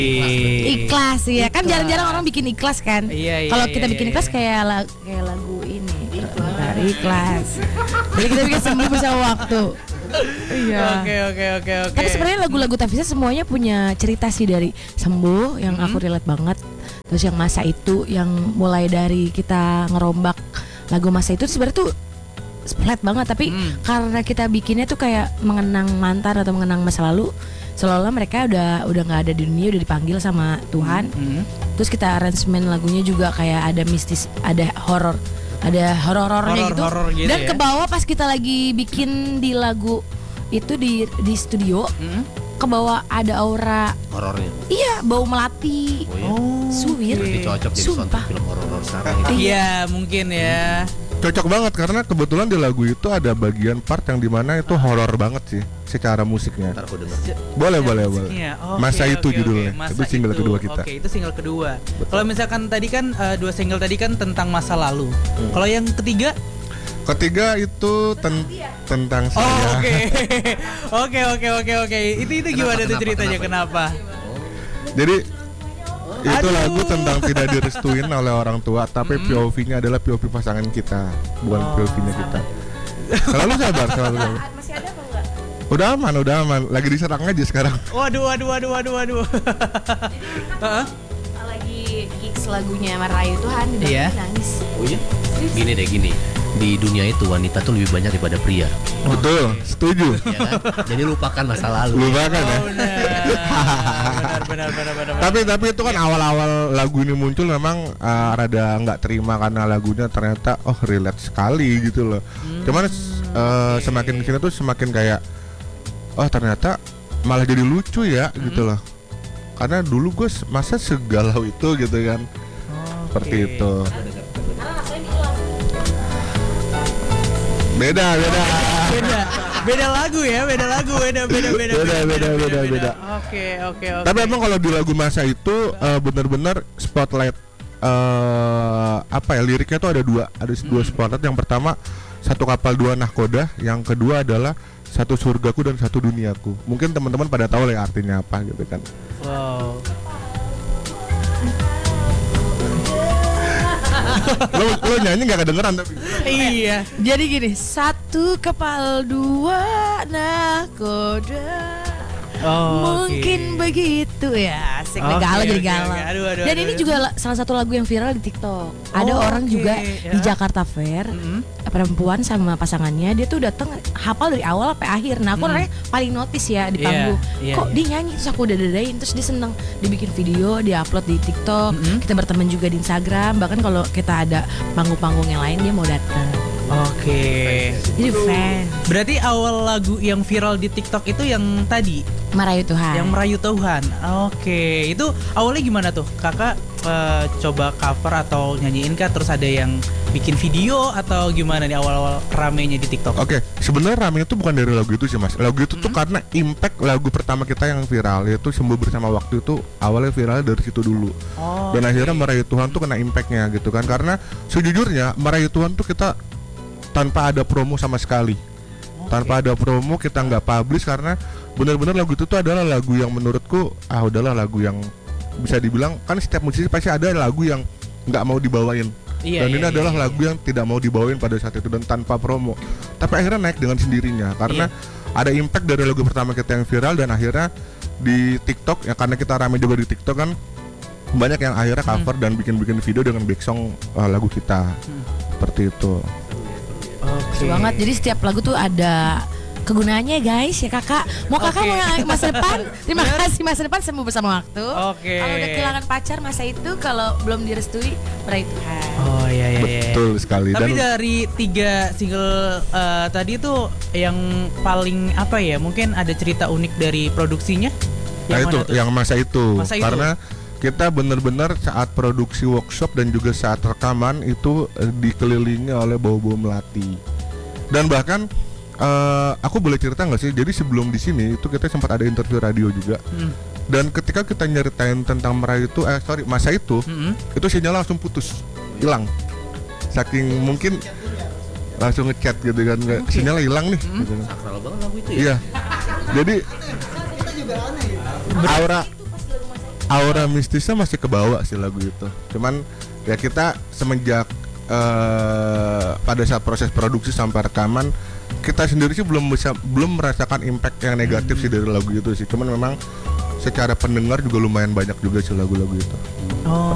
Ikhlas ya kan, jarang-jarang orang bikin ikhlas kan. Kalau kita bikin ikhlas kayak lagu ini ikhlas. Jadi kita bikin sembuh bersama waktu. Iya. Oke. Tapi sebenarnya lagu-lagu Tavisa semuanya punya cerita sih, dari sembuh yang aku relate banget. Terus yang masa itu, yang mulai dari kita ngerombak lagu masa itu sebenarnya tuh splat banget, tapi karena kita bikinnya tuh kayak mengenang mantan atau mengenang masa lalu, seolah-olah mereka udah nggak ada di dunia, udah dipanggil sama Tuhan. Terus kita aransemen lagunya juga kayak ada mistis, ada horor-horornya gitu. Dan ke bawah pas kita lagi bikin di lagu itu di studio, ke bawah ada aura horornya. Iya, bau melati. Suwir. Cocok jadi soundtrack film horor sekarang. Iya, mungkin ya. Cocok banget karena kebetulan di lagu itu ada bagian part yang dimana itu horor banget sih secara musiknya. Ntar aku denger. Boleh. Masa itu judulnya. Itu single kedua kita. Oke, itu single kedua. Kalau misalkan tadi kan dua single tadi kan tentang masa lalu. Kalau yang ketiga? Ketiga itu tentang saya. Oke. Itu gimana tuh ceritanya? Kenapa? Jadi itu lagu tentang tidak direstuin oleh orang tua, tapi POV-nya adalah POV pasangan kita, bukan POV-nya kita. Selalu sabar. Masih ada apa enggak? Udah aman. Lagi diserang aja sekarang. Waduh. Lagi gigs lagunya Merayu Tuhan, dia nangis. Oh iya? Gini. Di dunia itu wanita tuh lebih banyak daripada pria. Betul, setuju. Ya kan? Jadi lupakan masa lalu. Lupakan ya. Benar. Tapi itu kan awal-awal lagu ini muncul memang rada nggak terima karena lagunya ternyata relate sekali gitu loh. Cuman semakin kesini tuh semakin kayak ternyata malah jadi lucu ya gitu loh. Karena dulu gue masa segalau itu gitu kan. Seperti itu. Beda lagu ya, beda. Oke. Tapi emang kalau di lagu masa itu benar-benar spotlight liriknya tuh ada dua spotlight. Yang pertama satu kapal dua nahkoda, yang kedua adalah satu surgaku dan satu duniaku. Mungkin teman-teman pada tahu lah ya artinya apa gitu kan. Wow. lo nyanyi nggak kedengeran tapi. Iya. Jadi gini, satu kapal dua nahkoda. Mungkin begitu ya. Asik galau jadi galau. Dan ini juga salah satu lagu yang viral di TikTok. Ada orang juga di Jakarta Fair, perempuan sama pasangannya, dia tuh datang hafal dari awal sampai akhir. Nah, aku orangnya paling notice ya di panggung. Kok dia nyanyi, terus aku udah dadain, terus dia seneng, dibikin video, dia upload di TikTok. Kita berteman juga di Instagram. Bahkan kalau kita ada panggung-panggung yang lain, dia mau datang. Oke. Jadi fan. Berarti awal lagu yang viral di TikTok itu yang tadi Merayu Tuhan. Yang Merayu Tuhan. Oke. Itu awalnya gimana tuh? Kakak coba cover atau nyanyiin kah? Terus ada yang bikin video atau gimana nih awal-awal ramenya di TikTok? Oke, sebenarnya rame itu bukan dari lagu itu sih Mas. Lagu itu tuh karena impact lagu pertama kita yang viral, yaitu Sembuh Bersama Waktu itu awalnya viral dari situ dulu. Dan akhirnya Merayu Tuhan tuh kena impactnya gitu kan. Karena sejujurnya Merayu Tuhan tuh kita tanpa ada promo sama sekali. Tanpa ada promo, kita nggak publish karena benar-benar lagu itu tuh adalah lagu yang menurutku udahlah lagu yang bisa dibilang, kan setiap musisi pasti ada lagu yang nggak mau dibawain. Dan ini adalah lagu yang tidak mau dibawain pada saat itu dan tanpa promo. Tapi akhirnya naik dengan sendirinya karena ada impact dari lagu pertama kita yang viral, dan akhirnya di TikTok ya, karena kita rame juga di TikTok kan, banyak yang akhirnya cover dan bikin video dengan back song lagu kita. Seperti itu. Banget. Jadi setiap lagu tuh ada kegunaannya guys ya kakak. Mau kakak mau masa depan, terima kasih masa depan Sembuh Bersama Waktu. Kalau udah kehilangan pacar masa itu, kalau belum direstui Merayu Tuhan. Oh iya. Betul sekali. Tapi dari 3 single tadi tuh yang paling apa ya? Mungkin ada cerita unik dari produksinya. Nah itu yang masa itu. Karena kita benar-benar saat produksi workshop dan juga saat rekaman itu dikelilingi oleh bau-bau melati. Dan bahkan aku boleh cerita nggak sih? Jadi sebelum di sini itu kita sempat ada interview radio juga. Dan ketika kita nyeritain tentang Merayu itu, masa itu sinyal langsung putus, hilang. Saking mungkin langsung ngechat gitu kan, sinyalnya hilang nih. Gitu. Sakral banget lagu itu ya. Iya. Jadi aura aura mistisnya masih kebawa sih lagu itu. Cuman ya kita semenjak pada saat proses produksi sampai rekaman, kita sendiri sih belum merasakan impact yang negatif sih dari lagu itu sih. Cuman memang secara pendengar juga lumayan banyak juga sih lagu-lagu itu. Oh.